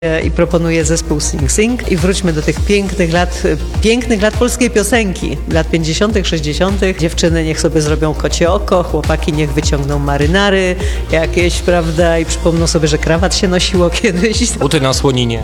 I proponuję zespół Sing Sing i wróćmy do tych pięknych lat polskiej piosenki, lat 50., 60. Dziewczyny niech sobie zrobią kocie oko, chłopaki niech wyciągną marynary jakieś, prawda, i przypomną sobie, że krawat się nosiło kiedyś. Buty na słoninie.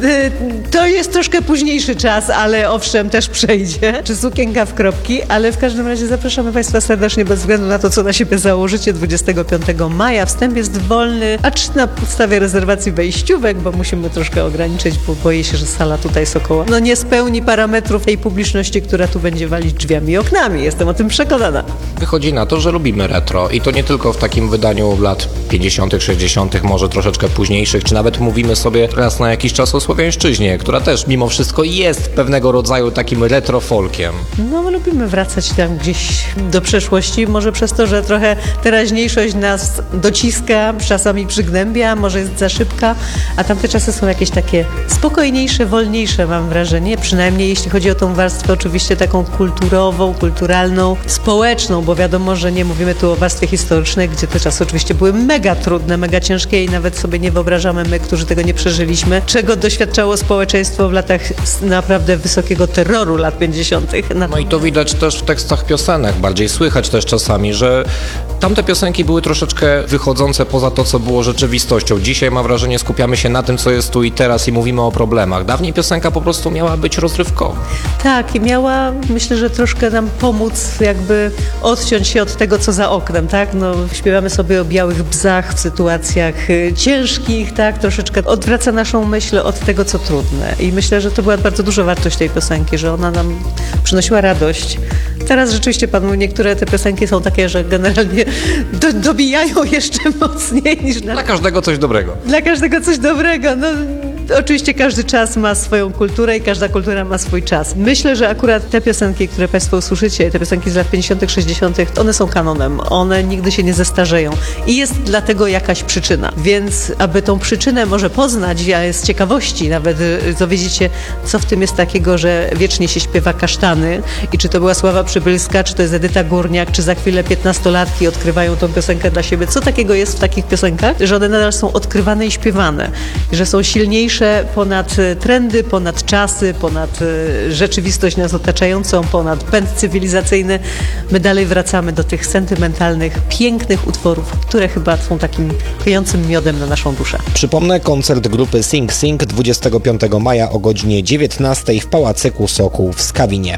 To jest troszkę późniejszy czas, ale owszem, też przejdzie. Czy sukienka w kropki, ale w każdym razie zapraszamy Państwa serdecznie bez względu na to, co na siebie założycie 25 maja. Wstęp jest wolny, acz na podstawie rezerwacji wejściówek, bo musimy troszkę ograniczyć, bo boję się, że sala tutaj Sokoła nie spełni parametrów tej publiczności, która tu będzie walić drzwiami i oknami. Jestem o tym przekonana. Wychodzi na to, że lubimy retro i to nie tylko w takim wydaniu lat 50., 60., może troszeczkę późniejszych, czy nawet mówimy sobie raz na jakiś czas o Słowiańszczyźnie, która też mimo wszystko jest pewnego rodzaju takim retro folkiem. No, my lubimy wracać tam gdzieś do przeszłości, może przez to, że trochę teraźniejszość nas dociska, czasami przygnębia, może jest za szybka, a tamte czasy są jakieś takie spokojniejsze, wolniejsze, mam wrażenie, przynajmniej jeśli chodzi o tą warstwę oczywiście taką kulturową, kulturalną, społeczną, bo wiadomo, że nie mówimy tu o warstwie historycznej, gdzie te czasy oczywiście były mega trudne, mega ciężkie i nawet sobie nie wyobrażamy my, którzy tego nie przeżyliśmy, czego doświadczało społeczeństwo w latach naprawdę wysokiego terroru lat 50. No i to widać też w tekstach piosenek, bardziej słychać też czasami, że tamte piosenki były troszeczkę wychodzące poza to, co było rzeczywistością. Dzisiaj mam wrażenie, skupiamy się na tym, co jest tu i teraz i mówimy o problemach. Dawniej piosenka po prostu miała być rozrywkowa. Tak, i miała, myślę, że troszkę nam pomóc jakby odciąć się od tego, co za oknem, tak? No, śpiewamy sobie o białych bzach w sytuacjach ciężkich, tak? Troszeczkę odwraca naszą myśl od tego, co trudne. I myślę, że to była bardzo duża wartość tej piosenki, że ona nam przynosiła radość. Teraz rzeczywiście, niektóre te piosenki są takie, że generalnie dobijają jeszcze mocniej niż Dla każdego coś dobrego. Dla każdego coś dobrego. No, oczywiście każdy czas ma swoją kulturę i każda kultura ma swój czas. Myślę, że akurat te piosenki, które Państwo usłyszycie, te piosenki z lat 50., 60., one są kanonem. One nigdy się nie zestarzeją. I jest dlatego jakaś przyczyna. Więc aby tą przyczynę może poznać, a z ciekawości nawet dowiedzieć się, co w tym jest takiego, że wiecznie się śpiewa kasztany i czy to była Sława Przybylska, czy to jest Edyta Górniak, czy za chwilę 15-latki odkrywają tą piosenkę dla siebie. Co takiego jest w takich piosenkach, że one nadal są odkrywane i śpiewane, że są silniejsze ponad trendy, ponad czasy, ponad rzeczywistość nas otaczającą, ponad pęd cywilizacyjny. My dalej wracamy do tych sentymentalnych, pięknych utworów, które chyba są takim kojącym miodem na naszą duszę. Przypomnę, koncert grupy Sing Sing 25 maja o godzinie 19 w Pałacyku Sokół w Skawinie.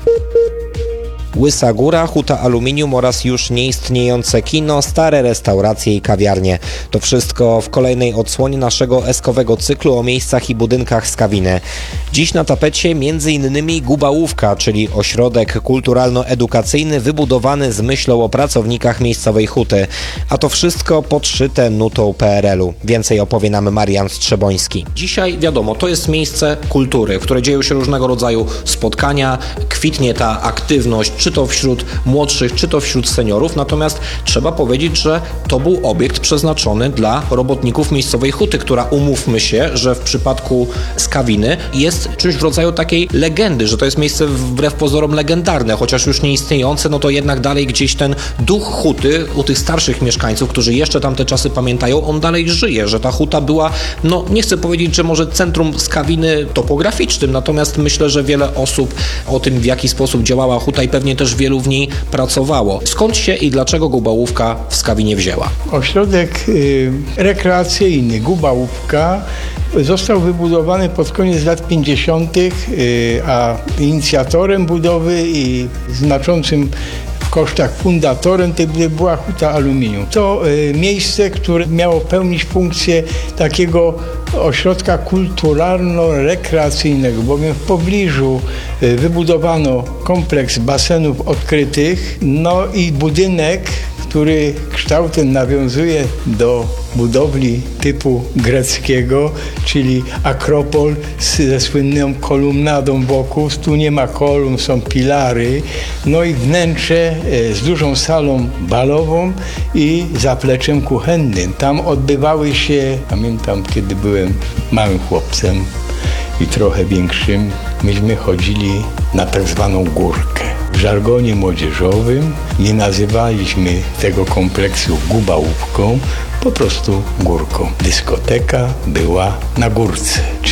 Łysa Góra, Huta Aluminium oraz już nieistniejące kino, stare restauracje i kawiarnie. To wszystko w kolejnej odsłonie naszego eskowego cyklu o miejscach i budynkach Skawiny. Dziś na tapecie m.in. Gubałówka, czyli ośrodek kulturalno-edukacyjny wybudowany z myślą o pracownikach miejscowej huty. A to wszystko podszyte nutą PRL-u. Więcej opowie nam Marian Strzeboński. Dzisiaj wiadomo, to jest miejsce kultury, w której dzieją się różnego rodzaju spotkania, kwitnie ta aktywność, czy to wśród młodszych, czy to wśród seniorów, natomiast trzeba powiedzieć, że to był obiekt przeznaczony dla robotników miejscowej huty, która, umówmy się, że w przypadku Skawiny jest czymś w rodzaju takiej legendy, że to jest miejsce wbrew pozorom legendarne, chociaż już nie istniejące, no to jednak dalej gdzieś ten duch huty u tych starszych mieszkańców, którzy jeszcze tamte czasy pamiętają, on dalej żyje, że ta huta była, no nie chcę powiedzieć, że może centrum Skawiny topograficznym, natomiast myślę, że wiele osób o tym, w jaki sposób działała huta i pewnie też wielu w niej pracowało. Skąd się i dlaczego Gubałówka w Skawinie wzięła? Ośrodek rekreacyjny Gubałówka został wybudowany pod koniec lat 50., a inicjatorem budowy i znaczącym w kosztach fundatorem tej była Huta Aluminium. To miejsce, które miało pełnić funkcję takiego ośrodka kulturalno-rekreacyjnego, bowiem w pobliżu wybudowano kompleks basenów odkrytych, no i budynek, który kształtem nawiązuje do budowli typu greckiego, czyli Akropol ze słynną kolumnadą wokół. Tu nie ma kolumn, są pilary. No i wnętrze z dużą salą balową i zapleczem kuchennym. Tam odbywały się, pamiętam kiedy byłem małym chłopcem i trochę większym, myśmy chodzili na tak zwaną górkę. W żargonie młodzieżowym nie nazywaliśmy tego kompleksu Gubałówką, po prostu górką. Dyskoteka była na górce,